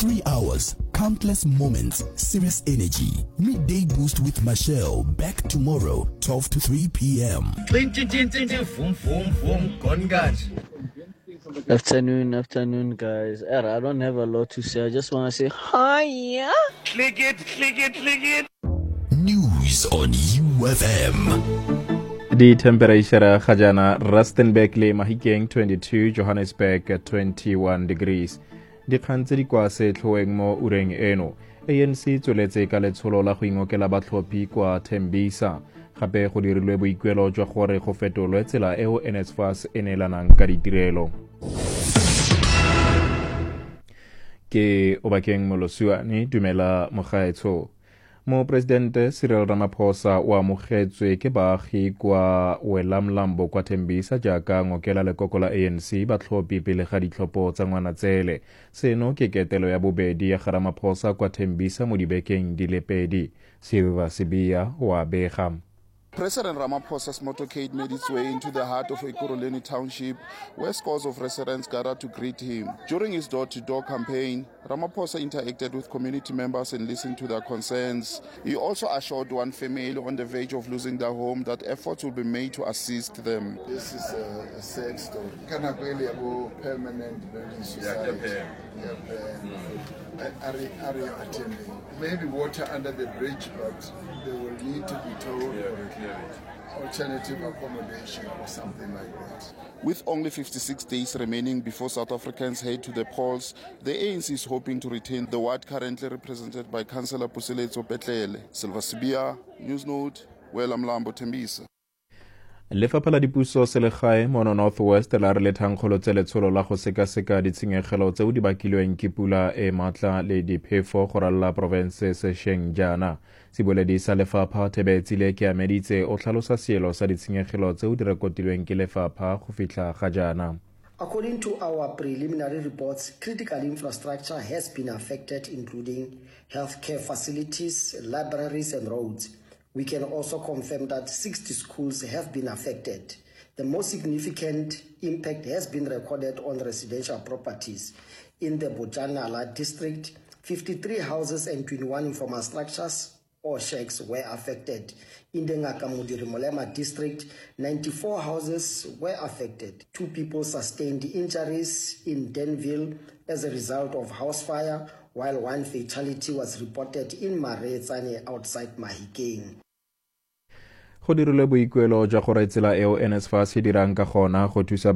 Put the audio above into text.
3 hours, countless moments, serious energy. Midday boost with Michelle. Back tomorrow, 12 to 3 p.m. Afternoon, guys. I don't have a lot to say. I just want to say hi. Yeah? Click it. News on UFM. The temperature Khajana, Rustenburg le Mahikeng 22, Johannesburg 21 degrees. Di kgantse di kwa se tlhoeng mo ureng eno. ANC tsweletse ka letsholo la go ingokela batlhophi kwa Tembisa. Gape go dirilwe boikuelo jwa gore go fetolwe tsela eo NSFAS e neelanang ka ditirelo. Ke Obakeng Molosiwane, dumela mogaetsho. Mo Presidente Cyril Ramaphosa o amogetswe ke baagi kwa Welamlambo kwa Tembisa jaaka ngokela lekoko la ANC batlhophi pele ga ditlhopho tsa Ngwanatsele. Seno ke ketelo ya bobedi ya Ramaphosa kwa Tembisa mo dibekeng di le pedi. Silva Sibia wa bega. President Ramaphosa's motorcade made its way into the heart of Ekurhuleni Township, where scores of residents gathered to greet him. During his door-to-door campaign, Ramaphosa interacted with community members and listened to their concerns. He also assured one family on the verge of losing their home that efforts will be made to assist them. This is a sad story. Can I really have a permanent building society? Maybe water under the bridge, but they will need to be told alternative accommodation or something like that. With only 56 days remaining before South Africans head to the polls, the ANC is hoping to retain the ward currently represented by Councillor Puseletso Petlele. Silva Sibia, Newsnote, Welamlambo, Tembisa. Lefapha la dipuso selegae mono Northwest la re le thankgolo tse letsholo la go sekaseka ditshenyegelo tseo di bakilweng ke pula e matla le diphefo go ralola province sešweng jaana. Seboledi sa lefapha Thebetsile ke ameditse o tlhalosa seelo sa ditshenyegelo tseo di rekotilweng ke lefapha go fitlha ga jaana. According to our preliminary reports, critical infrastructure has been affected, including healthcare facilities, libraries and roads. We can also confirm that 60 schools have been affected. The most significant impact has been recorded on residential properties. In the Bojanala district, 53 houses and 21 informal structures or shacks were affected. In the Ngakamudiri Molema district, 94 houses were affected. 2 people sustained injuries in Denville as a result of house fire, while 1 fatality was reported in Maretsane outside Mahikeng. Go dirilwe boikuelo jwa gore tsela eo NSFAS e dirang ka gona go thusa